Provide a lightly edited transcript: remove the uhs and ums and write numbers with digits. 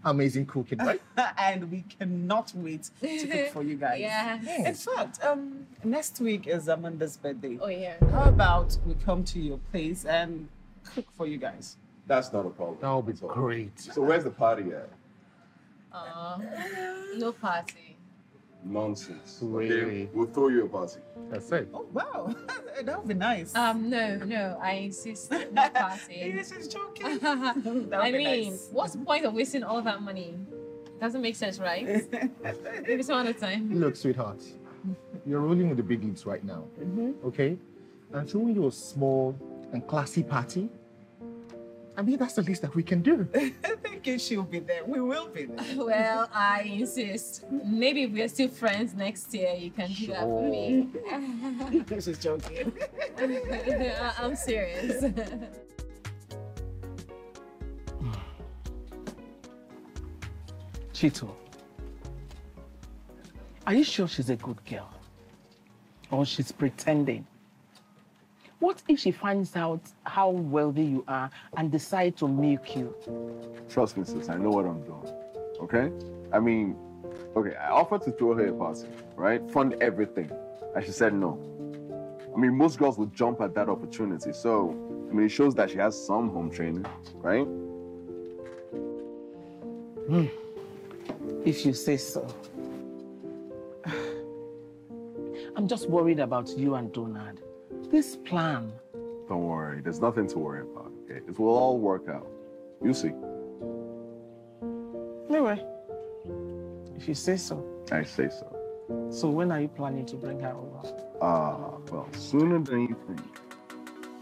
amazing cooking, right? And we cannot wait to cook for you guys. Yeah. In fact, next week is Amanda's birthday. Oh, yeah. How about we come to your place and cook for you guys? That's not a problem. That would be great. So where's the party at? No party. Nonsense. Really? Okay, we'll throw you a party. That's it. Oh, wow. That would be nice. No, I insist. No party. Yes, she's joking. I mean, what's the point of wasting all that money? Doesn't make sense, right? Maybe some other time. Look, sweetheart, you're rolling with the big leagues right now, okay? And throwing you a small and classy party, I mean, that's the least that we can do. Thank you, she'll be there. We will be there. Well, I insist. Maybe if we're still friends next year, you can do that for me. She's joking. I'm serious. Chito, are you sure she's a good girl? Or she's pretending? What if she finds out how wealthy you are and decides to milk you? Trust me, sis, I know what I'm doing. Okay? I mean, okay, I offered to throw her a party, right? Fund everything. And she said no. I mean, most girls would jump at that opportunity. So, I mean, it shows that she has some home training, right? If you say so. I'm just worried about you and Donald. This plan. Don't worry, there's nothing to worry about, okay? It will all work out. You see. Anyway, if you say so. I say so. So when are you planning to bring her over? Well, sooner than you think.